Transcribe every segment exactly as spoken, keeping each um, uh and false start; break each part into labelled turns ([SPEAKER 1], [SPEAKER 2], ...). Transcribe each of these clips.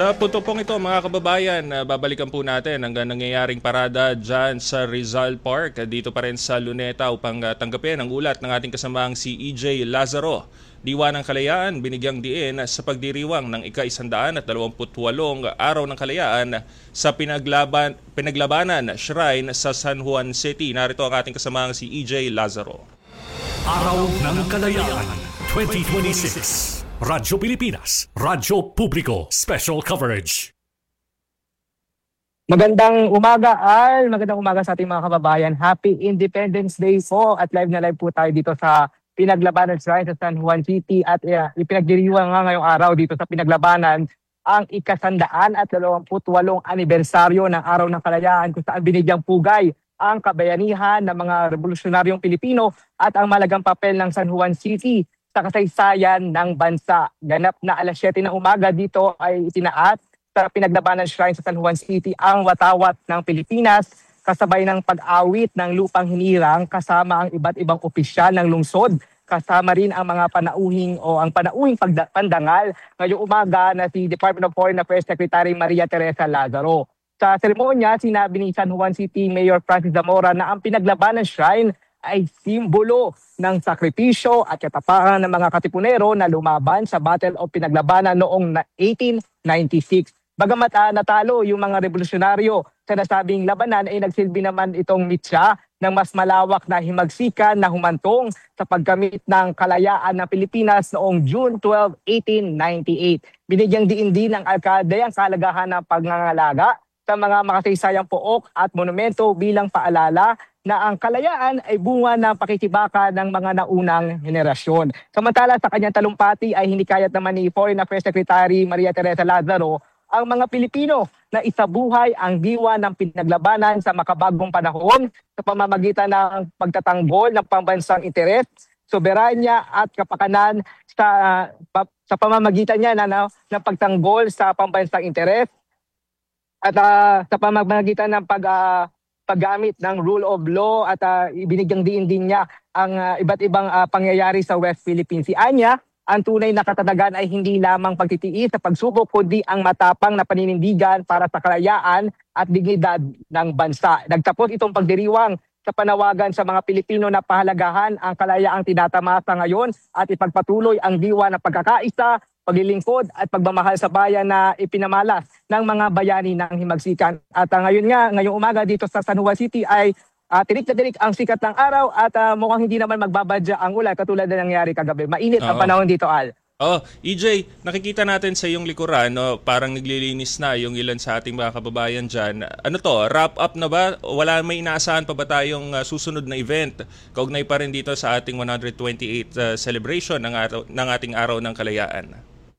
[SPEAKER 1] Sa punto pong ito mga kababayan, uh, babalikan po natin ang nangyayaring parada dyan sa Rizal Park, dito pa rin sa Luneta upang uh, tanggapin ang ulat ng ating kasamaang si E J Lazaro. Diwa ng Kalayaan binigyang diin sa pagdiriwang ng ika-isandaan at dalawamput walong araw ng Kalayaan sa pinaglaban, pinaglabanan shrine sa San Juan City. Narito ang ating kasamaang si E J Lazaro.
[SPEAKER 2] Araw ng Kalayaan twenty twenty-six. Radyo Pilipinas, Radyo Publiko, Special Coverage.
[SPEAKER 3] Magandang umaga, Al. Magandang umaga sa ating mga kababayan. Happy Independence Day po at live na live po tayo dito sa Pinaglabanan Shrine sa San Juan City at uh, ipinagdiriwang nga ngayong araw dito sa Pinaglabanan ang ikasandaan at dalawamput walong anibersaryo ng Araw ng Kalayaan kung saan binigyang pugay ang kabayanihan ng mga revolusyonaryong Pilipino at ang malagang papel ng San Juan City sa kasaysayan ng bansa. Ganap na alas siyete ng umaga dito ay itinaat sa Pinaglabanan Shrine sa San Juan City ang watawat ng Pilipinas kasabay ng pag-awit ng lupang hinirang kasama ang iba't ibang opisyal ng lungsod. Kasama rin ang mga panauhing o ang panauhing pandangal ngayong umaga na si Department of Foreign Affairs Secretary Maria Teresa Lazaro. Sa seremonya, sinabi ni San Juan City Mayor Francis Zamora na ang Pinaglabanan Shrine ay simbolo ng sakripisyo at katapatan ng mga katipunero na lumaban sa Battle of Pinaglabanan noong eighteen ninety-six. Bagamat uh, natalo yung mga revolusyonaryo sa nasabing labanan ay nagsilbi naman itong mitya ng mas malawak na himagsikan na humantong sa pagkamit ng kalayaan ng Pilipinas noong June twelfth, eighteen ninety-eight. Binigyang diin din ng alkalde ang kalagahan ng pangangalaga sa mga makasaysayang pook at monumento bilang paalala na ang kalayaan ay bunga ng pakikibaka ng mga naunang henerasyon. Samantala sa kanyang talumpati ay hindi kaya't naman ni Foreign Affairs Secretary Maria Teresa Lazaro ang mga Pilipino na isabuhay ang diwa ng pinaglabanan sa makabagong panahon sa pamamagitan ng pagtatanggol ng pambansang interes, soberanya at kapakanan sa, sa pamamagitan niya na, na, ng pagtanggol sa pambansang interes at uh, sa pamamagitan ng pag uh, paggamit ng rule of law at uh, ibinigyang diin din niya ang uh, iba't ibang uh, pangyayari sa West Philippines. Si Anya, ang tunay na katatagan ay hindi lamang pagtitiis sa pagsubok kundi ang matapang na paninindigan para sa kalayaan at dignidad ng bansa. Nagtapos itong pagdiriwang sa panawagan sa mga Pilipino na pahalagahan ang kalayaang tinatamasa ngayon at ipagpatuloy ang diwa ng pagkakaisa, paglilingkod at pagmamahal sa bayan na ipinamalas ng mga bayani ng himagsikan. At uh, ngayon nga, ngayong umaga dito sa San Juan City ay uh, tirik na tirik ang sikat ng araw at uh, mukhang hindi naman magbabadya ang ulan katulad na nangyari kagabi. Mainit ang panahon dito, Al.
[SPEAKER 1] Oh, E J, nakikita natin sa iyong likuran, no, parang naglilinis na yung ilan sa ating mga kababayan dyan. Ano to, wrap up na ba? Wala, may inaasahan pa ba tayong uh, susunod na event? Kaugnay pa rin dito sa ating one hundred twenty-eighth uh, celebration ng, araw, ng ating Araw ng Kalayaan.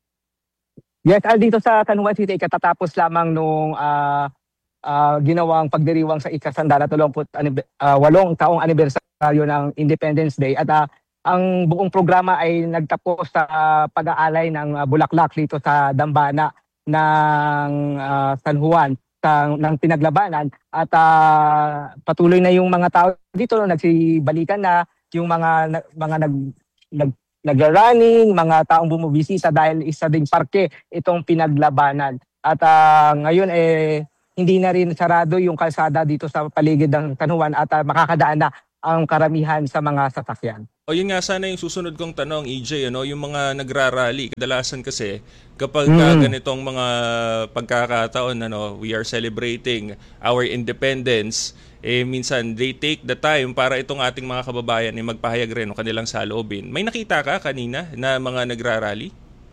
[SPEAKER 3] Yes, Al, dito sa San Juan City, katatapos lamang nung uh, uh, ginawang pagdiriwang sa ikasandaan at dalawamput walong taong anibersaryo ng Independence Day. At uh, ang buong programa ay nagtapos sa uh, pag-aalay ng uh, bulaklak dito sa dambana ng uh, San Juan sa, ng pinaglabanan. At uh, patuloy na yung mga tao dito, no, nagsibalikan na yung mga, mga nag, nag nagra-running, mga taong bumubisita dahil isa ding parke itong pinaglabanan. At uh, ngayon eh hindi na rin sarado yung kalsada dito sa paligid ng San Juan at uh, makakadaan na ang karamihan sa mga sasakyan.
[SPEAKER 1] O yun nga sana yung susunod kong tanong, E J, ano, yung mga nagra-rally, kadalasan kasi kapag
[SPEAKER 3] mm.
[SPEAKER 1] uh, ganitong mga pagkakataon, ano, we are celebrating our independence, eh minsan they take the time para itong ating mga kababayan ay eh, magpahayag rin ng kanilang saloobin. May nakita ka kanina na mga nagra-rally?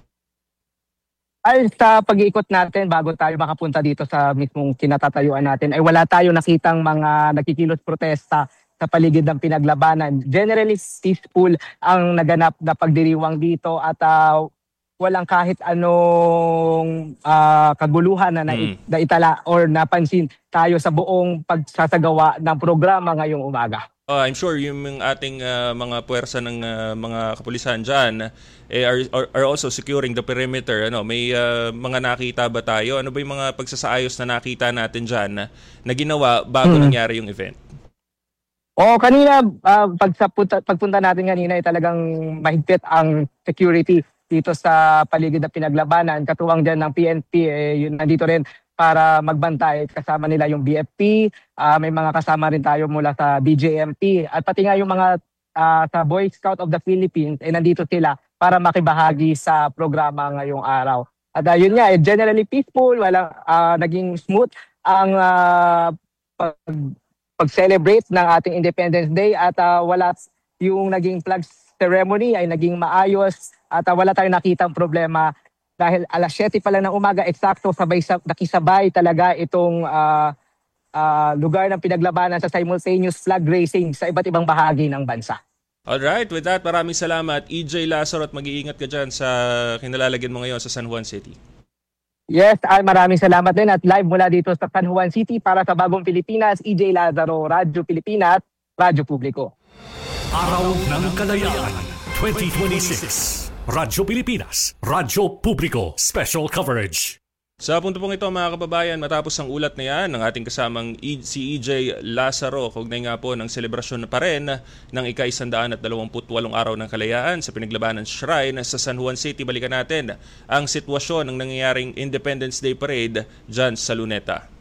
[SPEAKER 3] Ay, sa pag-iikot natin bago tayo makapunta dito sa mismong kinatatayuan natin ay wala tayo nakitang mga nakikilos protesta sa paligid ng pinaglabanan. Generally peaceful ang naganap na pagdiriwang dito at uh, walang kahit anong uh, kaguluhan na, mm. na itala or napansin tayo sa buong pagsasagawa ng programa ngayong umaga.
[SPEAKER 1] Uh, I'm sure yung ating uh, mga puwersa ng uh, mga kapulisan dyan eh, are, are, are also securing the perimeter. Ano, may uh, mga nakita ba tayo? Ano ba yung mga pagsasaayos na nakita natin dyan na, na ginawa bago hmm. nangyari yung event?
[SPEAKER 3] O kanina, uh, pagpunta, pagpunta natin kanina ay talagang mahigpit ang security dito sa paligid ng pinaglabanan. Katuwang dyan ng P N P, eh, yun, nandito rin para magbantay. Kasama nila yung B F P, uh, may mga kasama rin tayo mula sa B J M P, at pati nga yung mga uh, sa Boy Scout of the Philippines, eh, nandito sila para makibahagi sa programa ngayong araw. At uh, yun nga, eh, generally peaceful, walang uh, naging smooth ang uh, pag, pag-celebrate ng ating Independence Day, at uh, wala yung naging flag ceremony ay naging maayos, at uh, wala tayong nakitang problema dahil alas siyete pa lang ng umaga, eksakto sabay nakisabay talaga itong uh, uh, lugar ng pinaglabanan sa simultaneous flag raising sa iba't ibang bahagi ng bansa.
[SPEAKER 1] Alright, with that, maraming salamat E J Lazaro, at mag-iingat ka dyan sa kinalalagyan mo ngayon sa San Juan City.
[SPEAKER 3] Yes, ay maraming salamat din, at live mula dito sa San Juan City para sa Bagong Pilipinas, E J Lazaro, Radyo Pilipinas, Radyo Publiko.
[SPEAKER 2] Araw ng Kalayaan twenty twenty-six. Radyo Pilipinas, Radyo Publiko, Special Coverage.
[SPEAKER 1] Sa punto pong ito mga kababayan, matapos ang ulat na yan ng ating kasamang e- si E J Lazaro, kaugnay nga po ng selebrasyon pa rin ng ika-isandaan at dalawamput walong araw ng kalayaan sa Pinaglabanan Shrine sa San Juan City, balikan natin ang sitwasyon ng nangyayaring Independence Day Parade dyan sa Luneta.